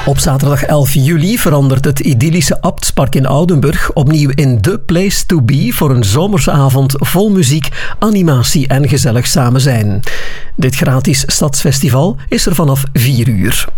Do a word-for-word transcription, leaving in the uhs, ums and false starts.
Op zaterdag elf juli verandert het idyllische Abtspark in Oudenburg opnieuw in the place to be voor een zomersavond vol muziek, animatie en gezellig samen zijn. Dit gratis stadsfestival is er vanaf vier uur.